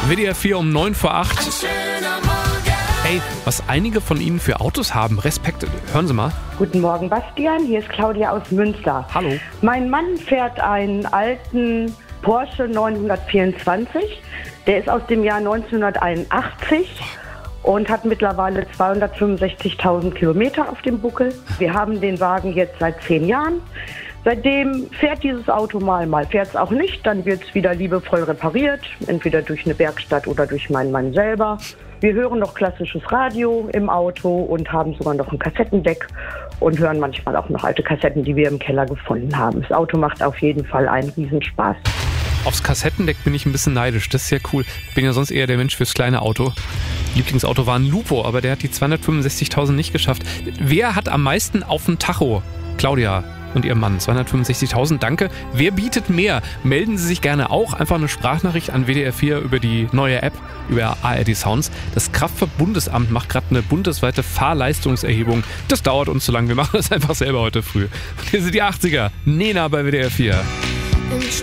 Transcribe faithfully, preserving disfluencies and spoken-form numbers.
W D R vier um neun vor acht. Hey, was einige von Ihnen für Autos haben, Respekt. Hören Sie mal. Guten Morgen, Bastian. Hier ist Claudia aus Münster. Hallo. Mein Mann fährt einen alten Porsche neunhundertvierundzwanzig. Der ist aus dem Jahr neunzehnhunderteinundachtzig und hat mittlerweile zweihundertfünfundsechzigtausend Kilometer auf dem Buckel. Wir haben den Wagen jetzt seit zehn Jahren. Seitdem fährt dieses Auto mal, mal fährt es auch nicht. Dann wird es wieder liebevoll repariert, entweder durch eine Werkstatt oder durch meinen Mann selber. Wir hören noch klassisches Radio im Auto und haben sogar noch ein Kassettendeck und hören manchmal auch noch alte Kassetten, die wir im Keller gefunden haben. Das Auto macht auf jeden Fall einen Riesenspaß. Aufs Kassettendeck bin ich ein bisschen neidisch, das ist ja cool. Ich bin ja sonst eher der Mensch fürs kleine Auto. Lieblingsauto war ein Lupo, aber der hat die zweihundertfünfundsechzigtausend nicht geschafft. Wer hat am meisten auf dem Tacho? Claudia und ihr Mann, zweihundertfünfundsechzigtausend, danke. Wer bietet mehr? Melden Sie sich gerne auch. Einfach eine Sprachnachricht an W D R vier über die neue App, über A R D Sounds. Das Kraftfahrtbundesamt macht gerade eine bundesweite Fahrleistungserhebung. Das dauert uns zu lang, wir machen das einfach selber heute früh. Und hier sind die achtziger. Nena bei W D R vier.